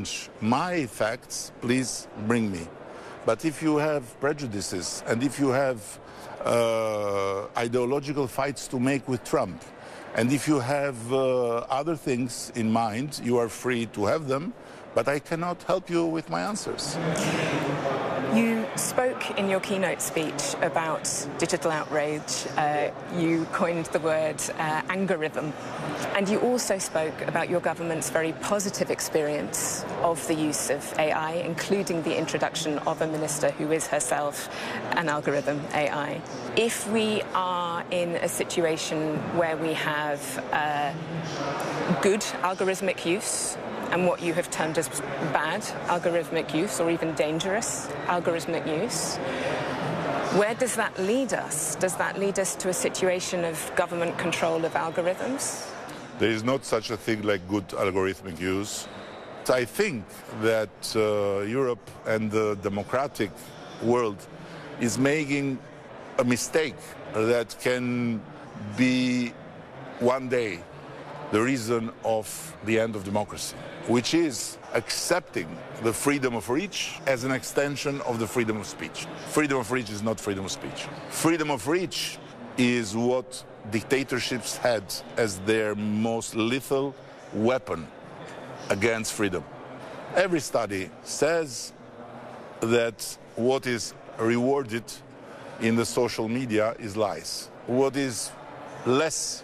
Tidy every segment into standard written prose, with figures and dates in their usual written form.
challenge my facts, please bring me. But if you have prejudices and if you have ideological fights to make with Trump, and if you have other things in mind, you are free to have them, but I cannot help you with my answers. You spoke in your keynote speech about digital outrage. You coined the word angerism. And you also spoke about your government's very positive experience of the use of AI, including the introduction of a minister who is herself an algorithm AI. If we are in a situation where we have good algorithmic use, and what you have termed as bad algorithmic use, or even dangerous algorithmic use, where does that lead us? Does that lead us to a situation of government control of algorithms? There is not such a thing like good algorithmic use. I think that Europe and the democratic world is making a mistake that can be one day the reason of the end of democracy, which is accepting the freedom of speech as an extension of the freedom of speech. Freedom of speech is not freedom of speech. Freedom of speech is what dictatorships had as their most lethal weapon against freedom. Every study says that what is rewarded in the social media is lies. What is less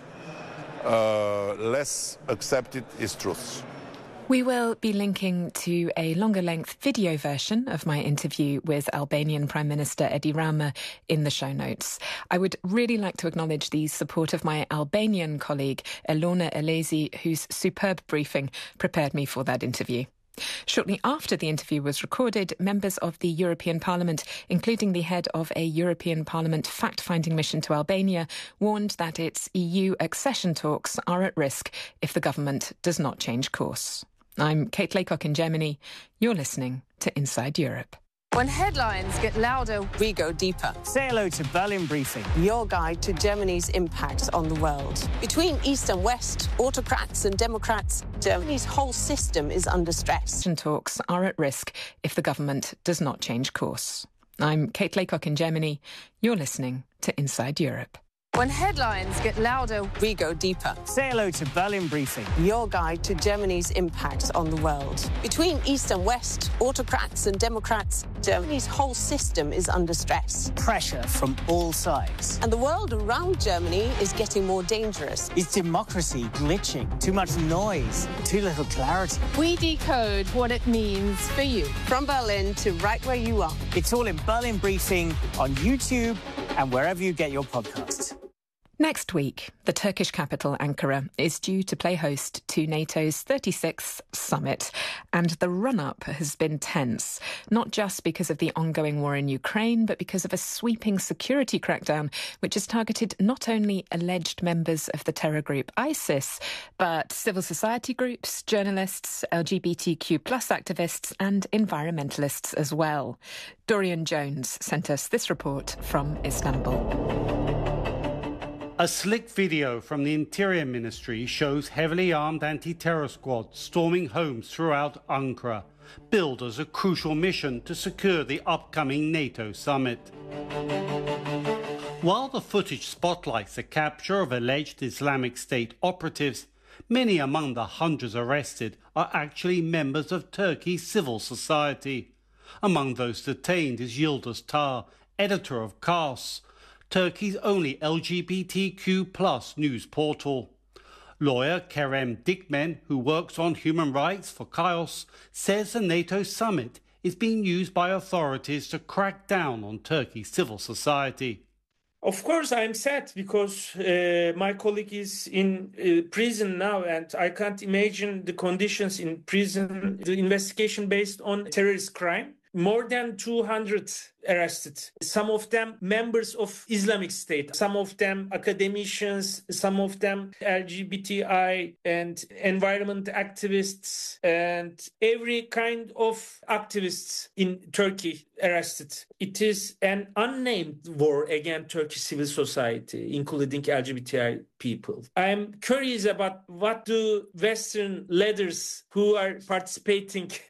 accepted is truth. We will be linking to a longer length video version of my interview with Albanian Prime Minister Edi Rama in the show notes. I would really like to acknowledge the support of my Albanian colleague Elona Elezi, whose superb briefing prepared me for that interview. Shortly after the interview was recorded, members of the European Parliament, including the head of a European Parliament fact-finding mission to Albania, warned that its EU accession talks are at risk if the government does not change course. I'm Kate Laycock in Germany. You're listening to Inside Europe. When headlines get louder, we go deeper. Say hello to Berlin Briefing, your guide to Germany's impact on the world. Between East and West, autocrats and democrats, Germany's whole system is under stress. Talks are at risk if the government does not change course. I'm Kate Laycock in Germany. You're listening to Inside Europe. When headlines get louder, we go deeper. Say hello to Berlin Briefing, your guide to Germany's impact on the world. Between East and West, autocrats and democrats, Germany's whole system is under stress. Pressure from all sides. And the world around Germany is getting more dangerous. Is democracy glitching? Too much noise? Too little clarity? We decode what it means for you. From Berlin to right where you are. It's all in Berlin Briefing on YouTube and wherever you get your podcasts. Next week, the Turkish capital, Ankara, is due to play host to NATO's 36th summit. And the run-up has been tense, not just because of the ongoing war in Ukraine, but because of a sweeping security crackdown, which has targeted not only alleged members of the terror group ISIS, but civil society groups, journalists, LGBTQ+ activists, and environmentalists as well. Dorian Jones sent us this report from Istanbul. A slick video from the Interior Ministry shows heavily armed anti-terror squads storming homes throughout Ankara, billed as a crucial mission to secure the upcoming NATO summit. While the footage spotlights the capture of alleged Islamic State operatives, many among the hundreds arrested are actually members of Turkey's civil society. Among those detained is Yildiz Tar, editor of Kars, Turkey's only LGBTQ+ news portal. Lawyer Kerem Dikmen, who works on human rights for Kaios, says the NATO summit is being used by authorities to crack down on Turkey's civil society. Of course, I'm sad because my colleague is in prison now, and I can't imagine the conditions in prison, the investigation based on terrorist crime. More than 200 arrested, some of them members of Islamic State, some of them academicians, some of them LGBTI and environment activists, and every kind of activists in Turkey arrested. It is an unnamed war against Turkish civil society, including LGBTI people. I'm curious about what do Western leaders who are participating